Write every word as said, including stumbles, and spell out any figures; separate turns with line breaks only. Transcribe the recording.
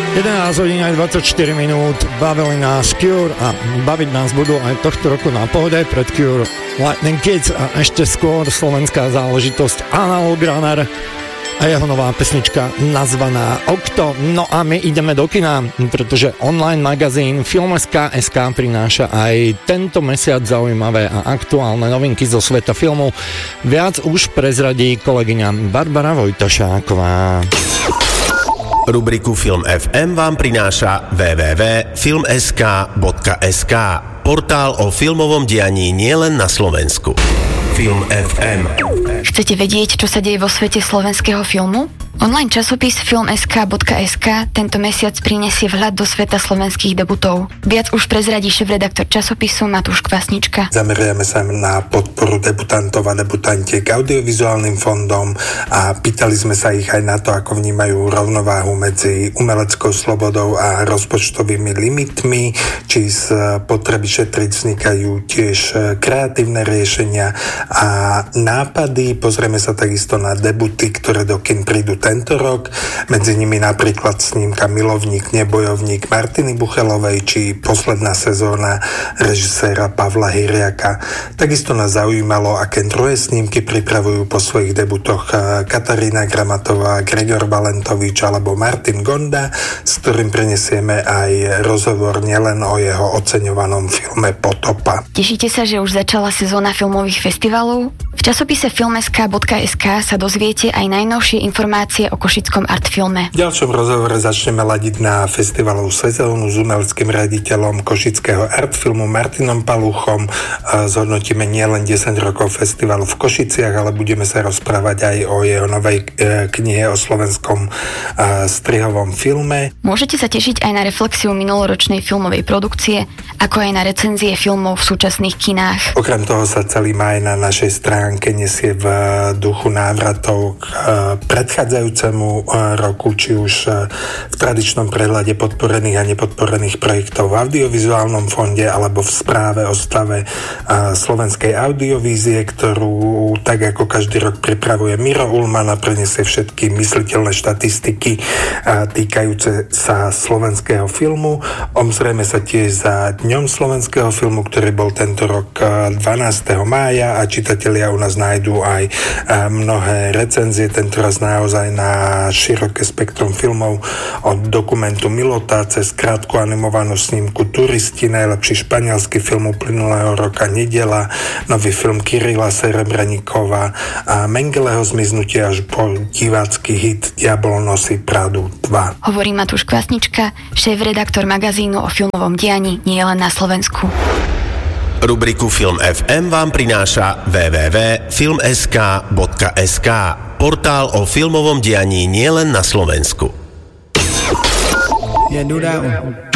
jedenásť hodín aj dvadsaťštyri minút bavili nás Cure a baviť nás budú aj tohto roku na Pohode pred Cure Lightning Kids a ešte skôr slovenská záležitosť Analog Runner a jeho nová pesnička nazvaná Okto. No a my ideme do kina, pretože online magazín Film bodka es ká bodka es ká prináša aj tento mesiac zaujímavé a aktuálne novinky zo sveta filmu. Viac už prezradí kolegyňa Barbara Vojtašáková.
Rubriku Film ef em vám prináša w w w bodka film bodka es ká bodka es ká, portál o filmovom dianí nielen na Slovensku. Film ef em.
Chcete vedieť, čo sa deje vo svete slovenského filmu? Online časopis Film bodka es ká bodka es ká tento mesiac prinesie vhľad do sveta slovenských debutov. Viac už prezradí šéfredaktor časopisu Matúš Kvasnička.
Zameriame sa na podporu debutantov a debutantiek audiovizuálnym fondom a pýtali sme sa ich aj na to, ako vnímajú rovnováhu medzi umeleckou slobodou a rozpočtovými limitmi, či z potreby šetriť vznikajú tiež kreatívne riešenia a nápady. Pozrieme sa takisto na debuty, ktoré do kin prídu tento rok, medzi nimi napríklad snímka Milovník, nebojovník Martiny Buchelovej či posledná sezóna režiséra Pavla Hyriaka. Takisto nás zaujímalo, aké druhé snímky pripravujú po svojich debutoch Katarína Gramatová, Gregor Valentovič alebo Martin Gonda, s ktorým prinesieme aj rozhovor nielen o jeho oceňovanom filme Potopa.
Tešíte sa, že už začala sezóna filmových festivalov? V časopise Film bodka es ká bodka es ká sa dozviete aj najnovšie informácie o košickom artfilme.
V ďalšom rozhovore začneme ladiť na festivalovú sezónu s umeleckým riaditeľom košického artfilmu Martinom Paluchom. Zhodnotíme nielen desať rokov festivalu v Košiciach, ale budeme sa rozprávať aj o jeho novej knihe o slovenskom strihovom filme.
Môžete sa tešiť aj na reflexiu minuloročnej filmovej produkcie, ako aj na recenzie filmov v súčasných kinách.
Okrem toho sa celý maj na našej stránke nesie v duchu návratov k predchádzajúcemu roku, či už v tradičnom prehľade podporených a nepodporených projektov v audiovizuálnom fonde alebo v správe o stave slovenskej audiovízie, ktorú tak ako každý rok pripravuje Miro Ullman a preniesie všetky mysliteľné štatistiky týkajúce sa slovenského filmu. Obzrieme sa tiež za Dňom slovenského filmu, ktorý bol tento rok dvanásteho mája a čitatelia u nás nájdú aj mnohé recenzie, tentoraz naozaj na široké spektrum filmov od dokumentu Milota cez krátku animovanú snímku Turisti, najlepší španielský film uplynulého roka Nedela, nový film Kirila Serebreníkova a Mengeleho zmiznutie až po divácky hit Diabol nosí Pradu dva.
Hovorí Matúš Kvasnička, šéf-redaktor magazínu o filmovom dianí nie len na Slovensku.
Rubriku Film ef em vám prináša w w w bodka film bodka es ká bodka es ká, portál o filmovom dianí nielen na Slovensku.
Yeah, do that one.